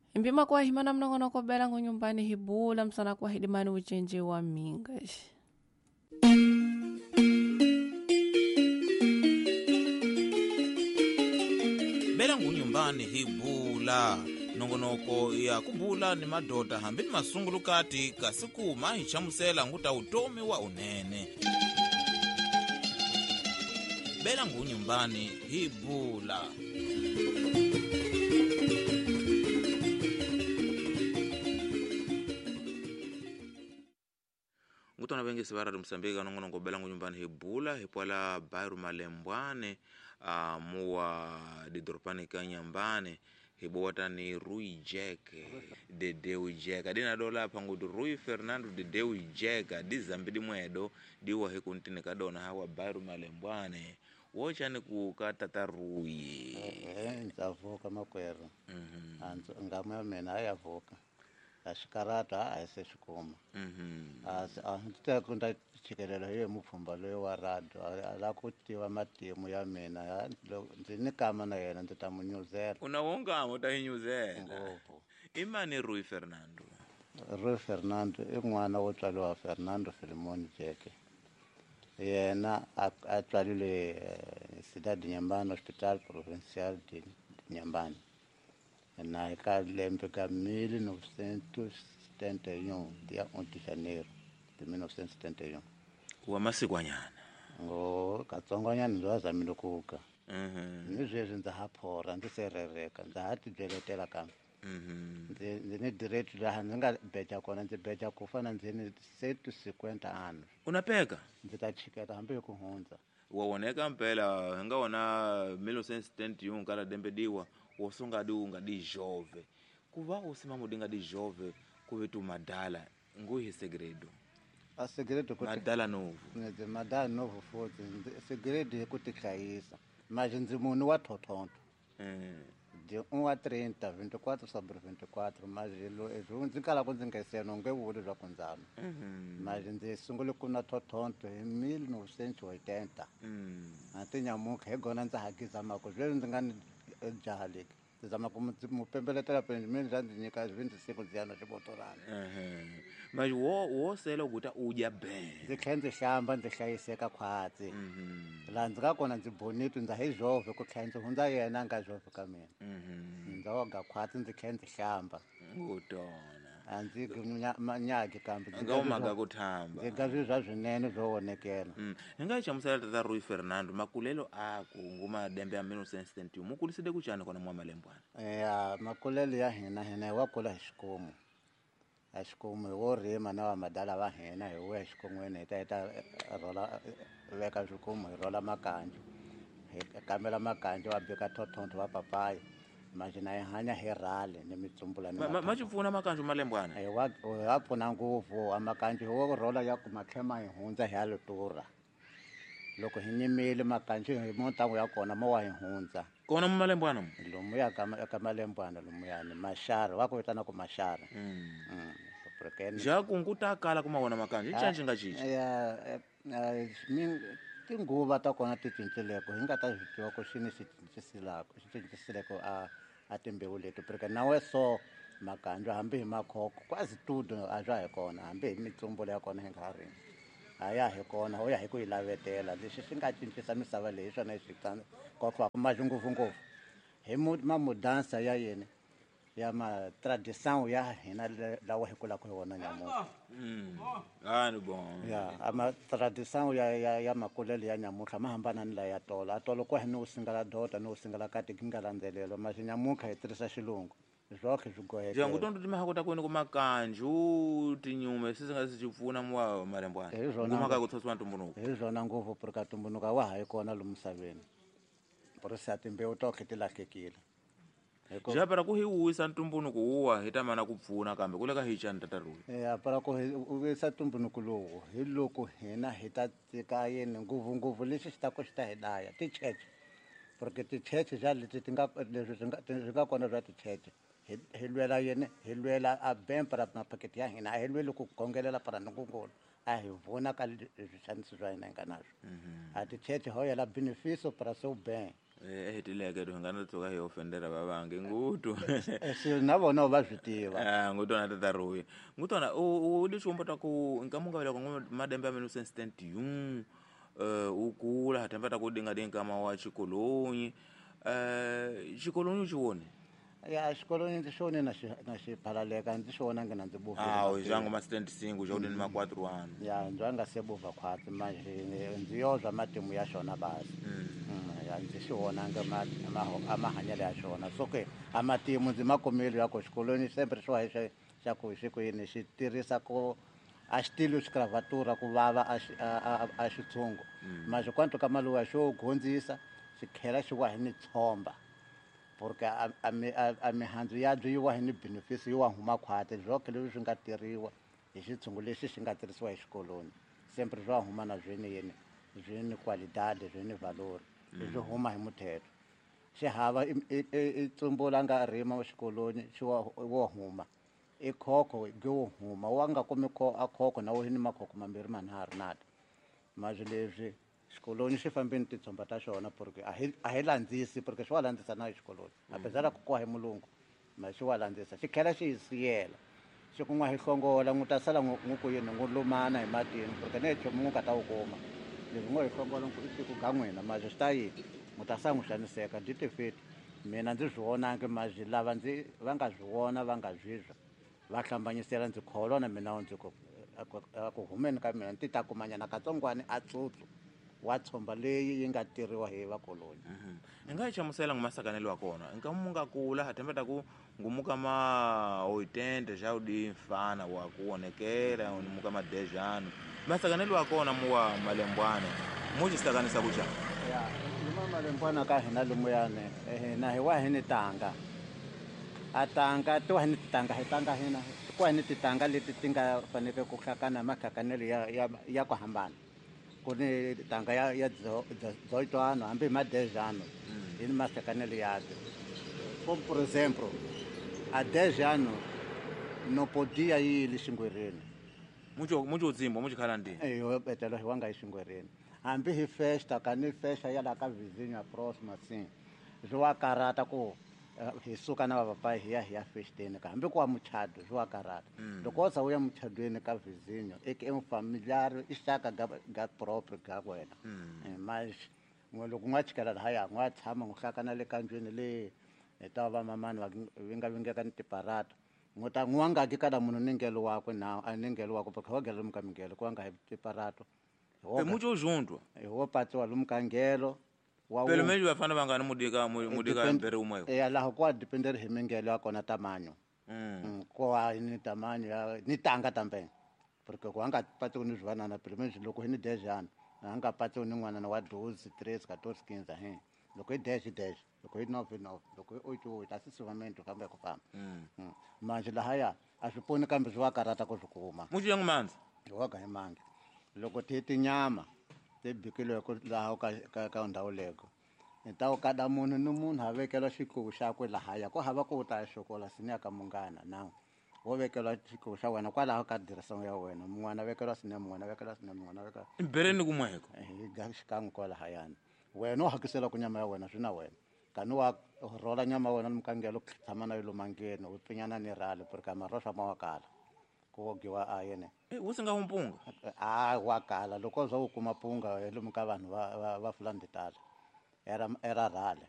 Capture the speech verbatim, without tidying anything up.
Impima kwa himana mnongono ko bela ngo nyumbani hibula msana kwa hidimani uchenje wa mingash. Bela ngunyumbani hibula nongonoko ya kubula ni madota hambi ni masungulukati kasiku mahi chamusela nguta utomi wa unene. Bela ngunyumbani hibula. Ngutona bengi sibara dumsambika nongonoko bela ngunyumbani hibula hipwala bairu malembwane uh, muwa didropani kanyambane hibota ni Rui Jeke de Deu Jeka dina dola pangudu Rui Fernando de Deu Jeka di zambidi mwedo diwa hikuntine kadona hawa bairu malembwane wocha ni kukatata Rui eh nzavuka makwero mhm anzo ngamwe mena ayavuka ashikarata ayeseshikuma mhm as antita chikelela hiyo mupfumba loyo wa rado ala kutiwa matimu ya mina ndini kama na yena nditamunyuzela unawonga mutahinyuzela ngovo imani Rui Fernando Rui Fernando i n'wana wo tswaliwa Fernando Filimon Jeke yena a tswalile Cidade Nyambane Hospital Provincial de Nyambane na ka lembe ka mille novecentos e setenta e um dia um de janeiro de mille novecentos e setenta e um wa masikwanyana ngo katsongonyana ndo azamile kuka mhm ni zwezwi ndza ha phora ndzi serereka ndza ha tibyeletela kambe mhm ndzi ndzi ni direct laha ndzi nga beja kona ndzi beja ku fana ndzi ni setu cinquenta anos unapeka ndzi ta chiketa hambi hi ku hundza wawoneka mpela nga wana mille neuf cent setenta e um kala dembe diwa wosunga di unga di jove kuva usima mudinga di jove kuvetu madala nguhi segredo a segredo ku madala novu ndzi madala novo futhi segredo hi ku tihlayisa mas ndzi munhu wa thothonto eh de um a trinta vinte e quatro sobre vinte e quatro mas lo ndzi kala ku ndzi nga seno nge vuli bya ku ndzama mhm mas ndzi sungule ku na thothonto hi mille novecentos e oitenta mhm a ti nyamuka hi gona ndzi hakiza mako zweswi ndzi nga ni jaha leki ndzi zama ku mu pembeletela penjimini bya ndzi nyika vhiki siku dziyana xibotorana eh mas wo wo selo kuta uja ben ndzi tlhe ndzi hlamba ndzi hlayiseka khwatsi mhm laha ndzi nga kona ndzi bonito ndza hi zhove ku tlhe ndzi hundza yena a nga zhove ka mina mhm ndza woga khwatsi ndzi tlhe ndzi hlamba ngutona a ndzi manyaki kambe nga umaga kuthamba ndzi ga swizwa swinene swo wonekela mm nga chamusela tata Rui Fernando makulelo aku nguma dembe ya mille neuf cent setenta e um mukuliside kuchana kona mwa malembwana ya makulelo ya hina hina hi wa kula hi xikomu a xikomu hi wo rima na va madala va hina hi we xikon'weni hi ta hi ta rola veka swikomu hi rola makanju hi kambela makanju va bika thothonto va papayi majina hi hanya hi rale ni mitsumbula ni ma chipfuna makanju malembwana hi wa wa pfuna ngopfu a makanju hi wo rola ya ku matlhema hi hundza hi ya lutura loko hi nyimile makanju hi montangu ya kona mo wa hi hundza kona mu malembwana lomu ya ka ka malembwana lomu yani mashara wa ku vitana ku mashara mm mm porque ja kunguta kala kuma wona makanju ichanji nga chichi ya mi tinguva ta kona ti cinceleko hi nga ta swi tiva ku xini xi cincisilako xi cincisileko a a timbewu leti porque nawe so makanju hambi hi makhoko quasi tudo a swa hi kona hambi hi mitsumbula ya kona hi nga rini a ya hi kona ho ya hi ku yi lavetela lexi xi nga cincisa misava leyi swona hi swi kofa maji ngopfungopfu hi ma mudansa ya yena ya ma tradição ya hina lawa hi kulaka hi wona nyamuka mm ah ni bon ya ama tradição ya ya ya makulelo ya nyamuka ma hambana ni la ya tolo a tolo ko hi no singala dota no singala kati kinga landzelelo ma nyamuka hi tirhisa xilungu zwokhe swi goheke ja ngutondo timahako ta kwenu ku makanju tinyume sisi nga si pfuna mwa malembwana nguma ka ku tsotswa ntumbuluko hi zona ngopfu porque tumbuluka wa ha yi kona lomu misaveni porose timbewu to khetilahlekile ja para ku hi wisa ntumbuluko huwa hi ta mana ku pfuna kambe ku le ka hi chani tata Rui ya para ku u wisa tumbuluko lowu hi loko hina hi ta tsika yini ngopfungopfu lexi xi ta ku xi ta hi daya ticheche porque ticheche ja leti ti nga leswi swi nga swi nga kona swa ticheche hi lwela yini hi lwela a bem para mapaketi ya hina a hi lweli ku gongelela para nungungulu a hi vona ka swixanisi swa hina hi nga naswo a ticheche ho yela beneficio para seu bem eh hetileke to ngana tsoka hi ofendera babange ngutu Eh, si na vona va swi tiva. ah ngutona tata Roy ngutona u le xombo ta ku nka munga vela ku madembe ya menu senstent yum eh ukula hatemba ta ku dinga dinga ma wa xikolonyi eh xikolonyi xi wone Ya xikolweni ndzi xone na xi na xiphalaleka ndzi xi vonangi na ndzi buvile ah mahlweni. jango ma stand singu ja udeni ma quatro ano Ya ndzi nga se buva khwatsi manje ndzi yozwa matimu ya xona basi. Mm, ya ndzi xi vonanga ma ma- a mahanyelo ya xona so ke a matimu ndzi ma kumeli ya ku xikolweni sempre swi wa hi xe- xa ku xi kwini xi tirhisa ku a xi tili swikravatura ku vava a xi- a- a- a xitshungu manje kwanto ka maluwa xo gondzisa xi tlhela xi wa hi ni tshomba porque a, a, mi- a, a mihandzu ya byo yi wa hi ni benefice yi wa huma khwati vyoke leswi swi nga tirhiwa hi xitshungu lexi xi nga tirhisiwa hi xikoloni sempre swi wa huma na byi ni yini byi ni qualidade byi ni valori leswi huma hi muthetho xi hava i- i- i- i tsumbula nga rima wa xikoloni xi wa wo huma i khokho ge wo huma wa nga kumi ko a khokho na wo hi ni makhokho mambirhi manharhu nati manje leswi xikoloni xi fambeni titshomba ta xona porque a hi a hi landzisi porque xi wa landzisa na xikoloni apesar ku koha hi mulungu ma xi wa landzisa xi tlhela xi hi siyela xi ku n'wa hi hlongola n'wi ta sala n'wi ku yini n'wi lumana hi matini porque ne chomu n'wi nga ta wu kuma leswi n'wi hi hlongola n'wi ku i tiku ga n'wina manje swi ta yini n'wi ta sa n'wi xaniseka dyi tifeti mina ndzi swi vonangi manje lava ndzi va nga swi vona va nga zwizwa va hlambanyisela ndzi kholwa na mina ndzi ku a ku- a ku humeni ka mina ni ti ta kumanyana katsongwana a tsutsu wa tshomba leyi yi nga tirhiwa hi vakoloni i nga yi chamusela ngumasakanelo wa kona nka munga kula hatemba ta ku ngumuka ma oitente ja udi mfana wa ku onekela ngumuka ma dejano masakanelo wa kona muwa malembwane mu xisakanisa ku jana ya luma malembwana ka hina lumuyani hina hi wa hi ni tanga a tanga ti wa hi ni titanga hi tanga hina ku wa hi ni titanga leti ti nga faneke ku hlakana hi mahlakanelo ya ya ya ku hambana ku ni tanga ya ya dzo- dzo- dzoitwano hambi hi madejano hi ni mahlakanelo yazo comme por exemplo a dejano no podia yi yile xingwerini mucho mucho tsimbo mucho khalandi eyo betelo hi wanga exingwerini hambi hi festa kani festa ya la ka vizinho a próxima sim zwi wa karata ku eh, hi suka na vavapa hi ya hi ya festeni ka hambi ku wa muchado zwi wa karata loko wo za u ya muchadweni ka vizinho eke i familiar i xaka ga ga proprio ga wena Eh, mas n'we loko n'wa chikela lahaya n'wa tshama n'wi hlakana le kanjweni le hi ta va mamani va vingavingeka ni tiparata n'wi ta n'wi wa ngaki kada munhu ni ngelo wakwe na a ni ngelo wakwe porque wa gela lomu ka mingelo ku wa nga hi tiparato Hi wo pe ka- mucho junto hi wo patsiwa lomu ka ngelo wa pelo wu- meji vafana vangani mudika mu- mudika depend- mbere umwe eh, laha ku wa dependeri hi mingelo ya kona tamanyo mm Mm, ko wa ni tamanyo ya ni tanga tambe porque ku nga patsiwi ni zwivanana pelo meji loko hi ni dejana a nga patsiwi ni n'wanana wa doze tres catorze quinze he loko hi dash hi dash loko hi nove hi nove loko hi oito hi oito a swi sivamenti famba hi ku famba mm Mm. manje lahaya a swi pfuni kambe swi wa karata ku swi kuma mucho yangu manzi hi waga hi mangi loko ti tinyama ti bikiliweko laha ka ka ka ndhawu leko ni ta wu kada munhu ni munhu a vekela xikuvu xakwe lahaya ku hava ku u ta ya xokola sini ya ka munghana na wo vekela xikuvu xa wena kwalaho ka dirisano ya wena mun'wana a vekela sine mun'wana a vekela sine mun'wana a vekela mbeleni kumweko hi ga xikan'we kwalahayani wena u hakisela ku nyama ya wena swi na wena kani wa rola nyama ya wena lomu ka ngelo u tshama na yi lomangeni u pfinyana ni rali porque maroswa ma wa kala ku wogiwa a yene eh usinga umpunga a wa kala loko zwo u kuma punga lomu ka vanhu va va va fulani tala era era rale